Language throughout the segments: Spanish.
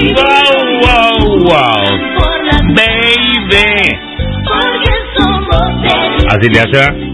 Wow, baby. Así le hace.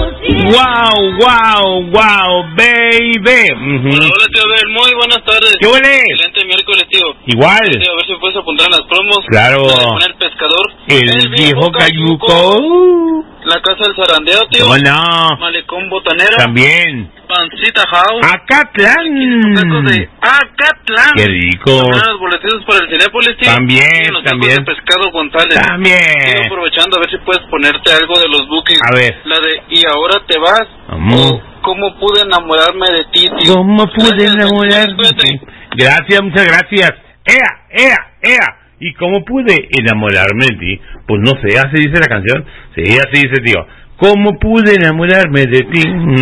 Wow, baby. Hola, tío Abel, muy buenas tardes. ¿Qué huele? Excelente miércoles, tío. Igual. Tío, a ver si puedes apuntar en las promos. Claro. Poner pescador. El viejo cayuco. La casa del zarandeo, tío. ¿Cómo no? Malecón botanero. También. Pancita House. Acatlán. Tacos de Acatlán. Qué rico. Los boletos para el Cinépolis, tío. También, los también. tacos de pescado González. También. Estoy aprovechando a ver si puedes ponerte algo de los bookings. A ver. La de ¿y ahora te vas? Vamos. ¿Cómo pude enamorarme de ti, tío? ¿Cómo pude Gracias, enamorarme? cuídate. Gracias, muchas gracias. ¡Ea! ¿Y cómo pude enamorarme de ti? Pues no sé, así dice la canción. Sí, así dice, tío. ¿Cómo pude enamorarme de ti?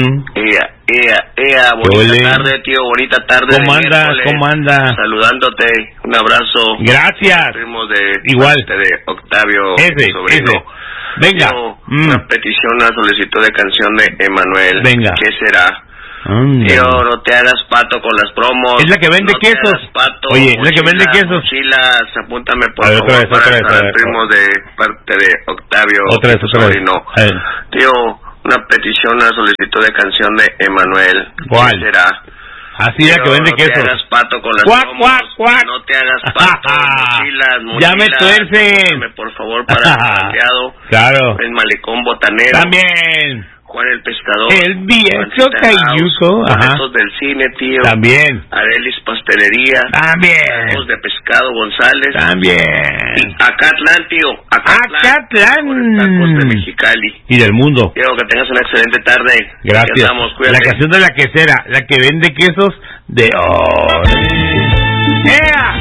Bonita tarde, tío, bonita tarde. ¿Cómo andas? Saludándote, un abrazo. Gracias. Primos de Igual. De Octavio, Ese. Venga. Tío, una petición, una solicitud de canción de Emanuel. Venga. ¿Qué será? Tío, no te hagas pato con las promos. Es la que vende quesos. Pato, oye, es la que vende quesos. Mochilas, apúntame por favor. Otra vez. Otra vez. Primos de parte de Octavio. Otra vez. Tío, una petición, una solicitud de canción de Emanuel. ¿Cuál? ¿Qué será? Así es la que vende quesos. No te hagas pato con las promos. No te hagas pato. Mochilas. Ya me tuercen. Por favor, para el planteado. Claro. El Malecón Botanero. También. Juan el Pescador. El viejo cayuco. Boletos del cine, tío. También. Arelis Pastelería. También. Tacos de pescado González. También. Acatlán, tío. Acatlán. Tacos de Mexicali. Y del mundo. Quiero que tengas una excelente tarde. Gracias. Estamos, la canción de la quesera, la que vende quesos de oro. ¡Ea!